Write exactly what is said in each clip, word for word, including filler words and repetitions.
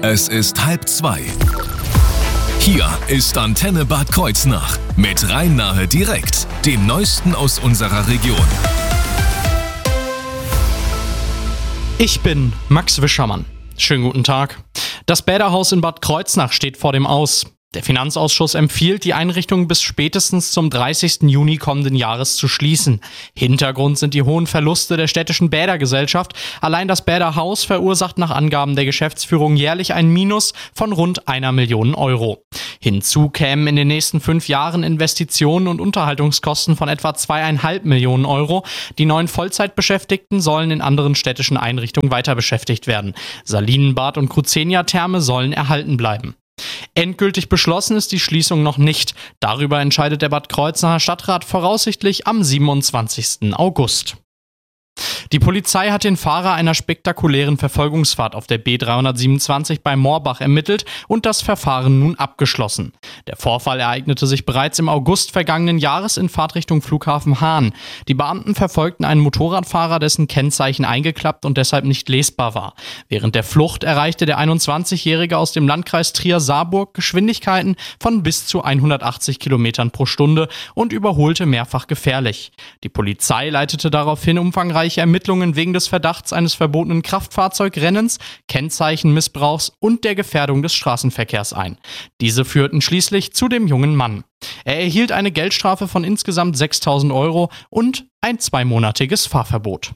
Es ist halb zwei. Hier ist Antenne Bad Kreuznach mit Rhein-Nahe direkt, dem Neuesten aus unserer Region. Ich bin Max Wischermann. Schönen guten Tag. Das Bäderhaus in Bad Kreuznach steht vor dem Aus. Der Finanzausschuss empfiehlt, die Einrichtung bis spätestens zum dreißigsten Juni kommenden Jahres zu schließen. Hintergrund sind die hohen Verluste der städtischen Bädergesellschaft. Allein das Bäderhaus verursacht nach Angaben der Geschäftsführung jährlich ein Minus von rund einer Million Euro. Hinzu kämen in den nächsten fünf Jahren Investitionen und Unterhaltungskosten von etwa zweieinhalb Millionen Euro. Die neuen Vollzeitbeschäftigten sollen in anderen städtischen Einrichtungen weiter beschäftigt werden. Salinenbad und Cruzenia-Therme sollen erhalten bleiben. Endgültig beschlossen ist die Schließung noch nicht. Darüber entscheidet der Bad Kreuznacher Stadtrat voraussichtlich am siebenundzwanzigsten August. Die Polizei hat den Fahrer einer spektakulären Verfolgungsfahrt auf der B dreihundertsiebenundzwanzig bei Moorbach ermittelt und das Verfahren nun abgeschlossen. Der Vorfall ereignete sich bereits im August vergangenen Jahres in Fahrtrichtung Flughafen Hahn. Die Beamten verfolgten einen Motorradfahrer, dessen Kennzeichen eingeklappt und deshalb nicht lesbar war. Während der Flucht erreichte der einundzwanzigjährige aus dem Landkreis Trier-Saarburg Geschwindigkeiten von bis zu hundertachtzig Kilometern pro Stunde und überholte mehrfach gefährlich. Die Polizei leitete daraufhin umfangreiche Ermittlungen wegen des Verdachts eines verbotenen Kraftfahrzeugrennens, Kennzeichenmissbrauchs und der Gefährdung des Straßenverkehrs ein. Diese führten schließlich zu dem jungen Mann. Er erhielt eine Geldstrafe von insgesamt sechstausend Euro und ein zweimonatiges Fahrverbot.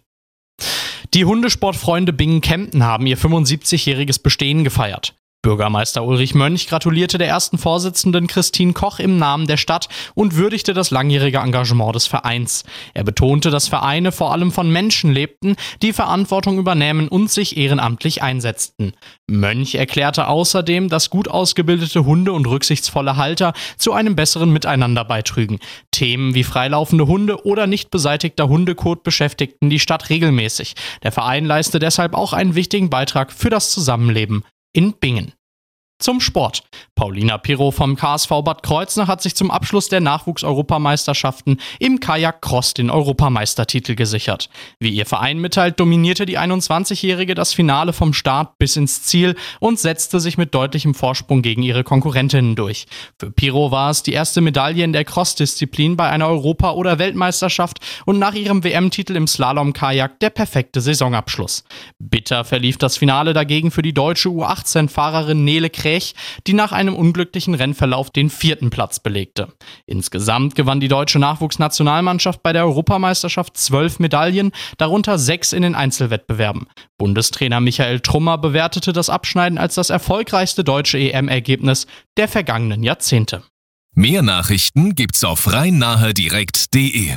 Die Hundesportfreunde Bingen-Kempten haben ihr fünfundsiebzigjähriges Bestehen gefeiert. Bürgermeister Ulrich Mönch gratulierte der ersten Vorsitzenden Christine Koch im Namen der Stadt und würdigte das langjährige Engagement des Vereins. Er betonte, dass Vereine vor allem von Menschen lebten, die Verantwortung übernehmen und sich ehrenamtlich einsetzten. Mönch erklärte außerdem, dass gut ausgebildete Hunde und rücksichtsvolle Halter zu einem besseren Miteinander beitrügen. Themen wie freilaufende Hunde oder nicht beseitigter Hundekot beschäftigten die Stadt regelmäßig. Der Verein leiste deshalb auch einen wichtigen Beitrag für das Zusammenleben in Bingen. Zum Sport. Paulina Pirro vom K S V Bad Kreuznach hat sich zum Abschluss der Nachwuchseuropameisterschaften im Kajak-Cross den Europameistertitel gesichert. Wie ihr Verein mitteilt, dominierte die einundzwanzigjährige das Finale vom Start bis ins Ziel und setzte sich mit deutlichem Vorsprung gegen ihre Konkurrentinnen durch. Für Pirro war es die erste Medaille in der Cross-Disziplin bei einer Europa- oder Weltmeisterschaft und nach ihrem W M-Titel im Slalom-Kajak der perfekte Saisonabschluss. Bitter verlief das Finale dagegen für die deutsche U achtzehn-Fahrerin Nele Kräch, die nach einem unglücklichen Rennverlauf den vierten Platz belegte. Insgesamt gewann die deutsche Nachwuchsnationalmannschaft bei der Europameisterschaft zwölf Medaillen, darunter sechs in den Einzelwettbewerben. Bundestrainer Michael Trummer bewertete das Abschneiden als das erfolgreichste deutsche E M-Ergebnis der vergangenen Jahrzehnte. Mehr Nachrichten gibt's auf rhein-nahe direkt punkt de.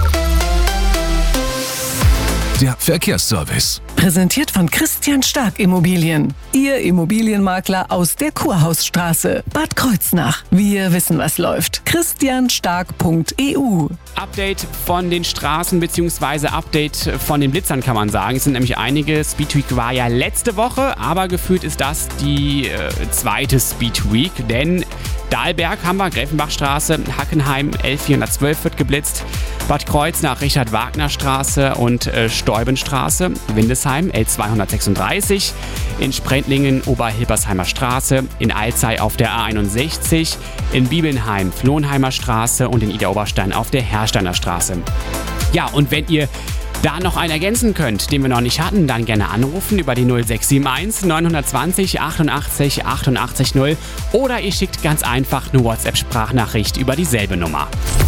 Der Verkehrsservice. Präsentiert von Christian Stark Immobilien. Ihr Immobilienmakler aus der Kurhausstraße, Bad Kreuznach. Wir wissen, was läuft. christian stark punkt e u. Update von den Straßen bzw. Update von den Blitzern kann man sagen. Es sind nämlich einige. Speedweek war ja letzte Woche, aber gefühlt ist das die äh, zweite Speedweek, denn Dahlberg haben wir, Gräfenbachstraße, Hackenheim elf vierhundertzwölf wird geblitzt, Bad Kreuznach, Richard-Wagner-Straße und äh, Steubenstraße, Windesheim L zweihundertsechsunddreißig, in Sprendlingen Oberhilbersheimer Straße, in Alzey auf der A einundsechzig, in Biebenheim Flohenheimer Straße und in Idar-Oberstein auf der Hersteiner Straße. Ja, und wenn ihr da noch einen ergänzen könnt, den wir noch nicht hatten, dann gerne anrufen über die null sechs sieben eins neun zwei null achtundachtzig achtundachtzig null oder ihr schickt ganz einfach eine WhatsApp-Sprachnachricht über dieselbe Nummer.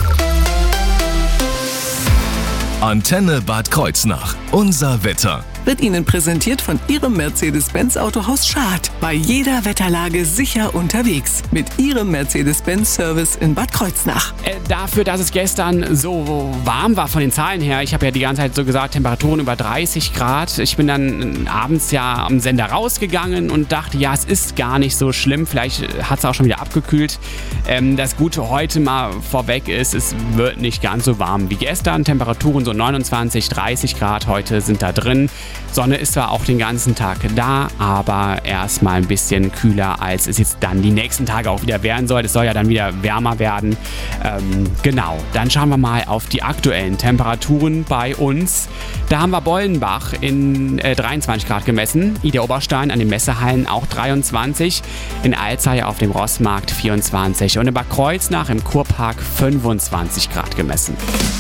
Antenne Bad Kreuznach. Unser Wetter. Wird Ihnen präsentiert von Ihrem Mercedes-Benz Autohaus Schad. Bei jeder Wetterlage sicher unterwegs. Mit Ihrem Mercedes-Benz-Service in Bad Kreuznach. Äh, dafür, dass es gestern so warm war von den Zahlen her, ich habe ja die ganze Zeit so gesagt, Temperaturen über dreißig Grad. Ich bin dann abends ja am Sender rausgegangen und dachte, ja, es ist gar nicht so schlimm. Vielleicht hat es auch schon wieder abgekühlt. Ähm, das Gute heute mal vorweg ist, es wird nicht ganz so warm wie gestern. Temperaturen so neunundzwanzig, dreißig Grad heute sind da drin. Sonne ist zwar auch den ganzen Tag da, aber erstmal ein bisschen kühler, als es jetzt dann die nächsten Tage auch wieder werden soll. Es soll ja dann wieder wärmer werden. Ähm, genau, dann schauen wir mal auf die aktuellen Temperaturen bei uns. Da haben wir Bollenbach in äh, dreiundzwanzig Grad gemessen, Ida Oberstein an den Messehallen auch dreiundzwanzig, in Alzey auf dem Rossmarkt vierundzwanzig und in Bad Kreuznach im Kurpark fünfundzwanzig Grad gemessen.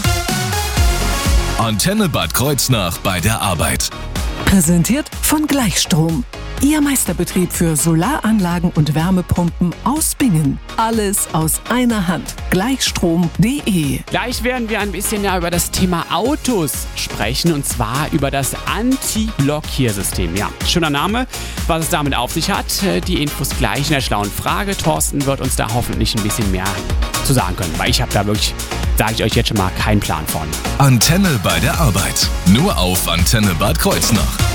Antenne Bad Kreuznach bei der Arbeit. Präsentiert von Gleichstrom. Ihr Meisterbetrieb für Solaranlagen und Wärmepumpen aus Bingen. Alles aus einer Hand. Gleichstrom punkt de. Gleich werden wir ein bisschen ja über das Thema Autos sprechen, und zwar über das Anti-Blockiersystem. Ja, schöner Name. Was es damit auf sich hat, die Infos gleich in der schlauen Frage. Thorsten wird uns da hoffentlich ein bisschen mehr zu sagen können, weil ich habe da wirklich, sage ich euch jetzt schon mal, keinen Plan von. Antenne bei der Arbeit. Nur auf Antenne Bad Kreuznach.